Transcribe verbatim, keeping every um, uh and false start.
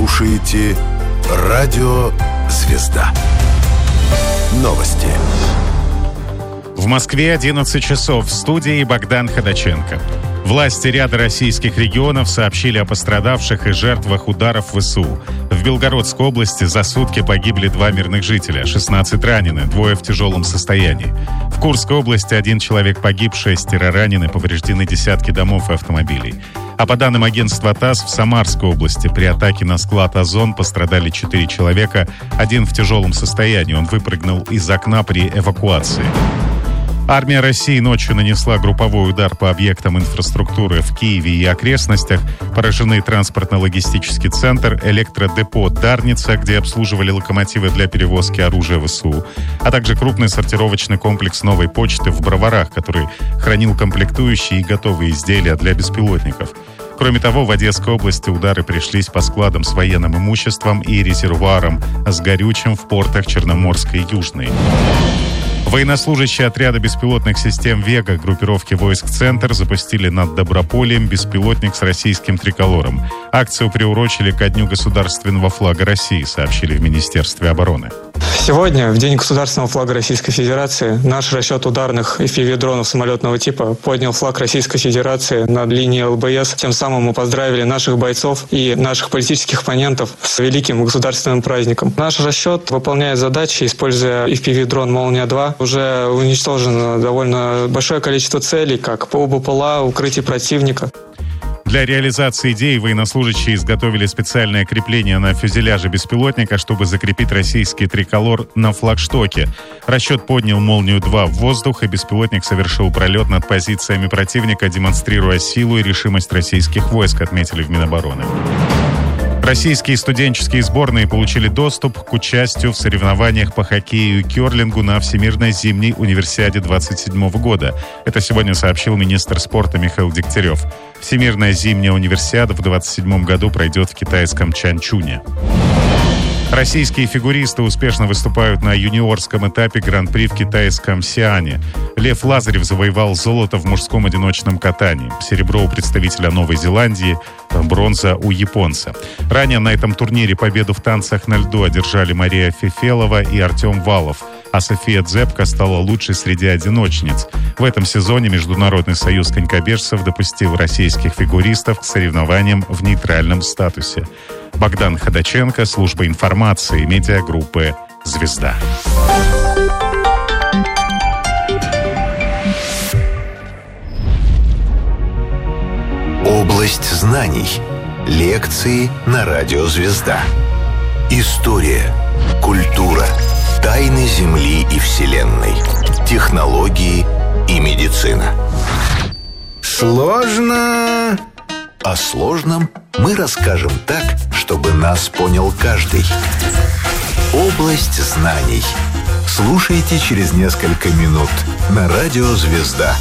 слушаете Радио Звезда. Новости. В Москве одиннадцать часов. В студии Богдан Ходаченко. Власти ряда российских регионов сообщили о пострадавших и жертвах ударов ВСУ. В Белгородской области за сутки погибли два мирных жителя, шестнадцать ранены, двое в тяжелом состоянии. В Курской области один человек погиб, шестеро ранены, повреждены десятки домов и автомобилей. А по данным агентства ТАСС, в Самарской области при атаке на склад «Озон» пострадали четыре человека, один в тяжелом состоянии, он выпрыгнул из окна при эвакуации. Армия России ночью нанесла групповой удар по объектам инфраструктуры в Киеве и окрестностях. Поражены транспортно-логистический центр, электродепо «Дарница», где обслуживали локомотивы для перевозки оружия ВСУ, а также крупный сортировочный комплекс «Новой почты» в Броварах, который хранил комплектующие и готовые изделия для беспилотников. Кроме того, в Одесской области удары пришлись по складам с военным имуществом и резервуарам с горючим в портах Черноморской и Южной. Военнослужащие отряда беспилотных систем «Вега» группировки войск «Центр» запустили над Доброполем беспилотник с российским триколором. Акцию приурочили ко Дню государственного флага России, сообщили в Министерстве обороны. Сегодня, в День государственного флага Российской Федерации, наш расчет ударных эф пи ви-дронов самолетного типа поднял флаг Российской Федерации над линией эл бэ эс. Тем самым мы поздравили наших бойцов и наших политических оппонентов с великим государственным праздником. Наш расчет выполняет задачи, используя эф пи ви-дрон «Молния-два». Уже уничтожено довольно большое количество целей, как по БПЛА, укрытий противника. Для реализации идеи военнослужащие изготовили специальное крепление на фюзеляже беспилотника, чтобы закрепить российский триколор на флагштоке. Расчет поднял «Молнию-два» в воздух, и беспилотник совершил пролет над позициями противника, демонстрируя силу и решимость российских войск, отметили в Минобороны. Российские студенческие сборные получили доступ к участию в соревнованиях по хоккею и керлингу на Всемирной зимней универсиаде двадцать седьмого года. Это сегодня сообщил министр спорта Михаил Дегтярев. Всемирная зимняя универсиада в двадцать седьмом году пройдет в китайском Чанчуне. Российские фигуристы успешно выступают на юниорском этапе Гран-при в китайском Сиане. Лев Лазарев завоевал золото в мужском одиночном катании. Серебро у представителя Новой Зеландии, бронза у японца. Ранее на этом турнире победу в танцах на льду одержали Мария Фефелова и Артем Валов, а София Дзепко стала лучшей среди одиночниц. В этом сезоне Международный союз конькобежцев допустил российских фигуристов к соревнованиям в нейтральном статусе. Богдан Ходаченко, служба информации, медиагруппы «Звезда». Область знаний. Лекции на Радио Звезда. История, культура, тайны Земли и Вселенной, технологии и медицина. Сложно. О сложном мы расскажем так, чтобы нас понял каждый. Область знаний. Слушайте через несколько минут на Радио Звезда.